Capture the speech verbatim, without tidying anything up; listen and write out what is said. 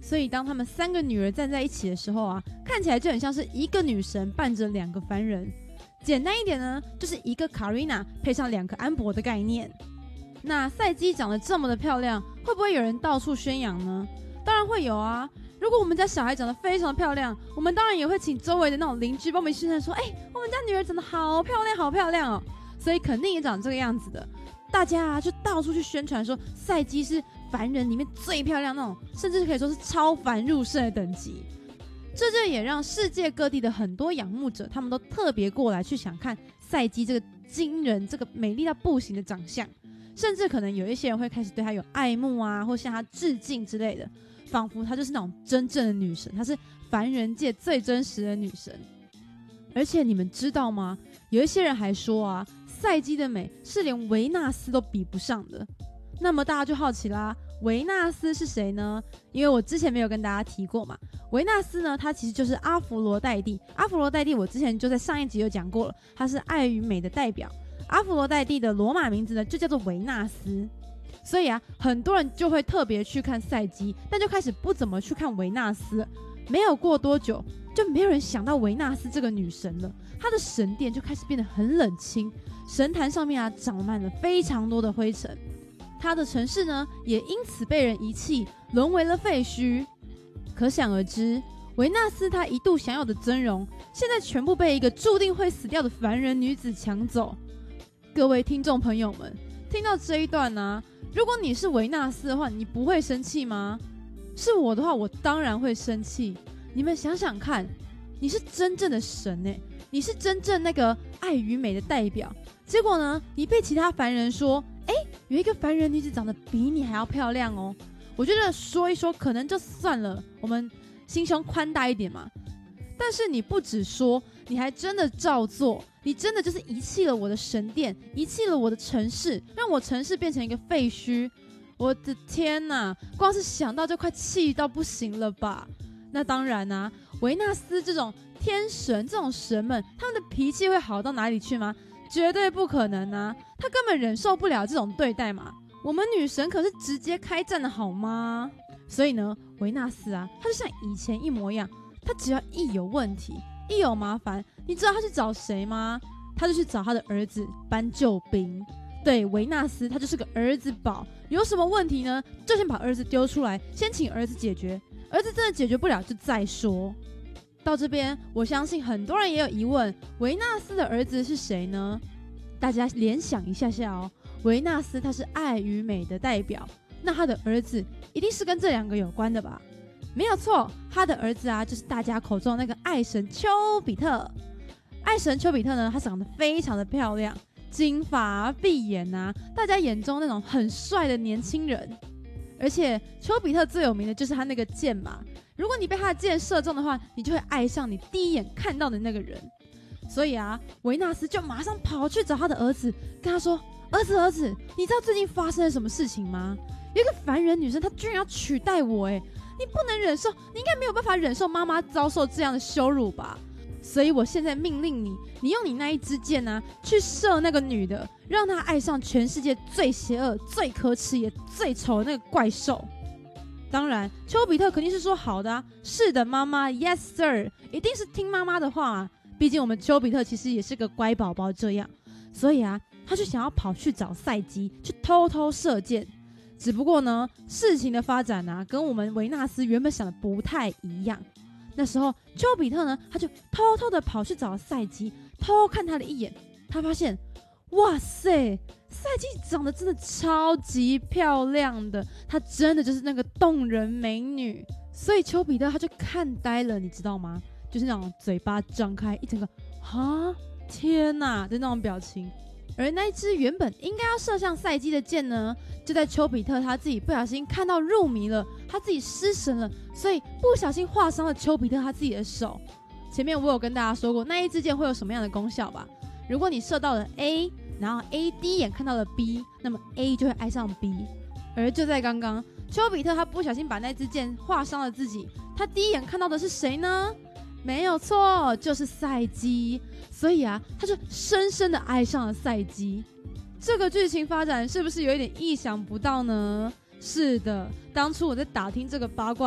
所以当他们三个女儿站在一起的时候啊，看起来就很像是一个女神伴着两个凡人。简单一点呢，就是一个 Karina 配上两个安博的概念。那赛姬长得这么的漂亮，会不会有人到处宣扬呢？当然会有啊。如果我们家小孩长得非常漂亮，我们当然也会请周围的那种邻居帮我们宣传说，哎、欸，我们家女儿长得好漂亮好漂亮哦，所以肯定也长这个样子的。大家啊就到处去宣传说赛姬是凡人里面最漂亮那种，甚至可以说是超凡入圣的等级。这就也让世界各地的很多仰慕者，他们都特别过来去想看赛姬这个惊人、这个美丽到不行的长相，甚至可能有一些人会开始对她有爱慕啊，或向她致敬之类的，仿佛她就是那种真正的女神，她是凡人界最真实的女神。而且你们知道吗？有一些人还说啊，赛姬的美是连维纳斯都比不上的。那么大家就好奇啦，维纳斯是谁呢？因为我之前没有跟大家提过嘛。维纳斯呢，他其实就是阿佛罗代蒂。阿佛罗代蒂我之前就在上一集有讲过了，他是爱与美的代表。阿佛罗代蒂的罗马名字呢，就叫做维纳斯。所以啊，很多人就会特别去看赛姬，但就开始不怎么去看维纳斯。没有过多久，就没有人想到维纳斯这个女神了。她的神殿就开始变得很冷清，神坛上面啊长满了非常多的灰尘。她的城市呢，也因此被人遗弃，沦为了废墟。可想而知，维纳斯她一度享有的尊荣，现在全部被一个注定会死掉的凡人女子抢走。各位听众朋友们，听到这一段啊，如果你是维纳斯的话，你不会生气吗？是我的话，我当然会生气。你们想想看，你是真正的神欸，你是真正那个爱与美的代表，结果呢，你被其他凡人说，哎，有一个凡人女子长得比你还要漂亮哦。我觉得说一说可能就算了，我们心胸宽大一点嘛。但是你不只说，你还真的照做，你真的就是遗弃了我的神殿，遗弃了我的城市，让我城市变成一个废墟。我的天哪，光是想到就快气到不行了吧。那当然啊，维纳斯这种天神，这种神们，他们的脾气会好到哪里去吗？绝对不可能啊，他根本忍受不了这种对待嘛。我们女神可是直接开战的好吗？所以呢，维纳斯啊，他就像以前一模一样，他只要一有问题，一有麻烦，你知道他去找谁吗？他就去找他的儿子搬救兵。对，维纳斯他就是个儿子宝，有什么问题呢，就先把儿子丢出来，先请儿子解决，儿子真的解决不了就再说。到这边，我相信很多人也有疑问，维纳斯的儿子是谁呢？大家联想一下下哦，维纳斯他是爱与美的代表，那他的儿子一定是跟这两个有关的吧？没有错，他的儿子啊，就是大家口中的那个爱神丘比特。爱神丘比特呢，他长得非常的漂亮，金发碧眼啊，大家眼中那种很帅的年轻人。而且丘比特最有名的就是他那个箭嘛，如果你被他的箭射中的话，你就会爱上你第一眼看到的那个人。所以啊，维纳斯就马上跑去找他的儿子，跟他说，儿子儿子，你知道最近发生了什么事情吗？有一个凡人女生，她居然要取代我，哎，你不能忍受，你应该没有办法忍受妈妈遭受这样的羞辱吧？所以我现在命令你，你用你那一支箭啊，去射那个女的，让她爱上全世界最邪恶、最可耻也最丑的那个怪兽。当然，丘比特肯定是说好的啊，是的，妈妈 ，Yes sir， 一定是听妈妈的话啊。毕竟我们丘比特其实也是个乖宝宝这样，所以啊，他就想要跑去找赛姬，去偷偷射箭。只不过呢，事情的发展啊，跟我们维纳斯原本想的不太一样。那时候丘比特呢，他就偷偷的跑去找赛姬，偷看他的一眼，他发现，哇塞，赛姬长得真的超级漂亮的，她真的就是那个动人美女。所以丘比特他就看呆了，你知道吗？就是那种嘴巴张开一整个哈天哪的那种表情。而那一支原本应该要射向赛姬的箭呢，就在丘比特他自己不小心看到入迷了，他自己失神了，所以不小心划伤了丘比特他自己的手。前面我有跟大家说过那一支箭会有什么样的功效吧？如果你射到了 A， 然后 A 第一眼看到了 B， 那么 A 就会爱上 B。 而就在刚刚，丘比特他不小心把那支箭划伤了自己，他第一眼看到的是谁呢？没有错，就是赛姬。所以啊，他就深深的爱上了赛姬。这个剧情发展是不是有一点意想不到呢？是的，当初我在打听这个八卦